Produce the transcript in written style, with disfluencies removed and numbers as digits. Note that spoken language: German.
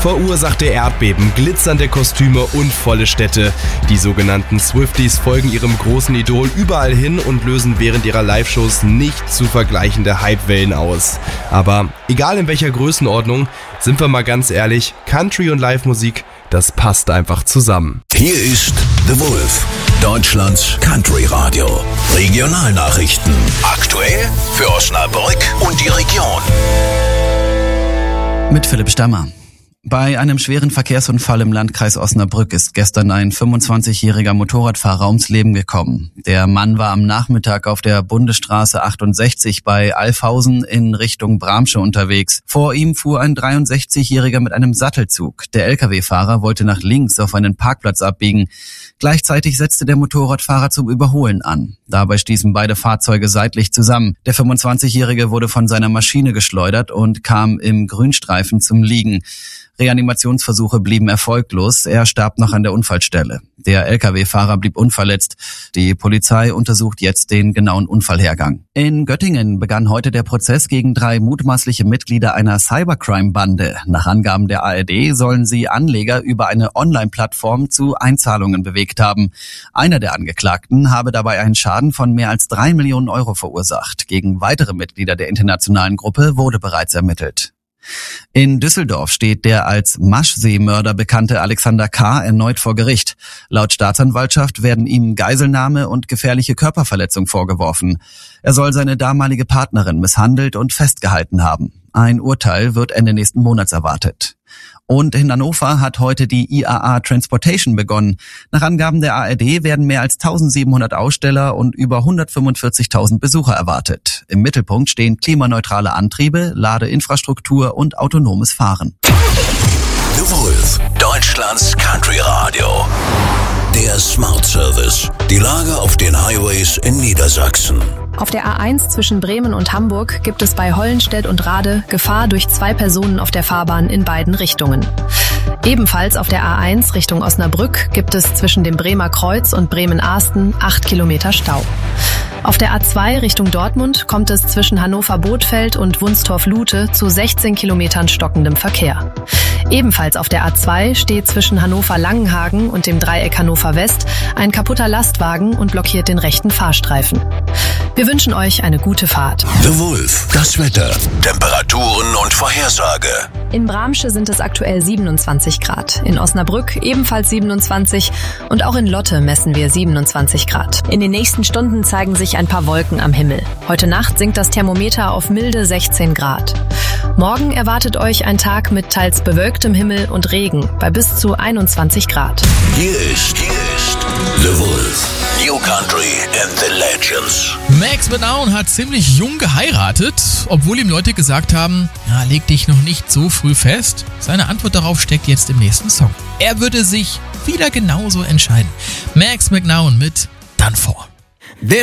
verursachte Erdbeben, glitzernde Kostüme und volle Städte. Die sogenannten Swifties folgen ihrem großen Idol überall hin und lösen während ihrer Live-Shows nicht zu vergleichende Hypewellen aus. Aber egal in welcher Größenordnung, sind wir mal ganz ehrlich, Country und Live-Musik, das passt einfach zusammen. Hier ist The Wolf, Deutschlands Country-Radio. Regionalnachrichten. Aktuell für Osnabrück und die Region. Mit Philipp Stammer. Bei einem schweren Verkehrsunfall im Landkreis Osnabrück ist gestern ein 25-jähriger Motorradfahrer ums Leben gekommen. Der Mann war am Nachmittag auf der Bundesstraße 68 bei Alfhausen in Richtung Bramsche unterwegs. Vor ihm fuhr ein 63-jähriger mit einem Sattelzug. Der Lkw-Fahrer wollte nach links auf einen Parkplatz abbiegen. Gleichzeitig setzte der Motorradfahrer zum Überholen an. Dabei stießen beide Fahrzeuge seitlich zusammen. Der 25-jährige wurde von seiner Maschine geschleudert und kam im Grünstreifen zum Liegen. Reanimationsversuche blieben erfolglos. Er starb noch an der Unfallstelle. Der Lkw-Fahrer blieb unverletzt. Die Polizei untersucht jetzt den genauen Unfallhergang. In Göttingen begann heute der Prozess gegen 3 mutmaßliche Mitglieder einer Cybercrime-Bande. Nach Angaben der ARD sollen sie Anleger über eine Online-Plattform zu Einzahlungen bewegt haben. Einer der Angeklagten habe dabei einen Schaden von mehr als 3 Millionen Euro verursacht. Gegen weitere Mitglieder der internationalen Gruppe wurde bereits ermittelt. In Düsseldorf steht der als Maschsee-Mörder bekannte Alexander K. erneut vor Gericht. Laut Staatsanwaltschaft werden ihm Geiselnahme und gefährliche Körperverletzung vorgeworfen. Er soll seine damalige Partnerin misshandelt und festgehalten haben. Ein Urteil wird Ende nächsten Monats erwartet. Und in Hannover hat heute die IAA Transportation begonnen. Nach Angaben der ARD werden mehr als 1700 Aussteller und über 145.000 Besucher erwartet. Im Mittelpunkt stehen klimaneutrale Antriebe, Ladeinfrastruktur und autonomes Fahren. The Wolf, Deutschlands Country Radio. Der Smart Service. Die Lage auf den Highways in Niedersachsen. Auf der A1 zwischen Bremen und Hamburg gibt es bei Hollenstedt und Rade Gefahr durch 2 Personen auf der Fahrbahn in beiden Richtungen. Ebenfalls auf der A1 Richtung Osnabrück gibt es zwischen dem Bremer Kreuz und Bremen-Ahsten 8 Kilometer Stau. Auf der A2 Richtung Dortmund kommt es zwischen Hannover-Bothfeld und Wunstorf-Lute zu 16 Kilometern stockendem Verkehr. Ebenfalls auf der A2 steht zwischen Hannover-Langenhagen und dem Dreieck Hannover West ein kaputter Lastwagen und blockiert den rechten Fahrstreifen. Wir wünschen euch eine gute Fahrt. The Wolf, das Wetter, Temperaturen und Vorhersage. In Bramsche sind es aktuell 27 Grad, in Osnabrück ebenfalls 27 und auch in Lotte messen wir 27 Grad. In den nächsten Stunden zeigen sich ein paar Wolken am Himmel. Heute Nacht sinkt das Thermometer auf milde 16 Grad. Morgen erwartet euch ein Tag mit teils bewölktem Himmel und Regen bei bis zu 21 Grad. Hier ist The Wolf. New Country and the Legends. Max McNown hat ziemlich jung geheiratet, obwohl ihm Leute gesagt haben, ja, leg dich noch nicht so früh fest. Seine Antwort darauf steckt jetzt im nächsten Song. Er würde sich wieder genauso entscheiden. Max McNown mit Done For.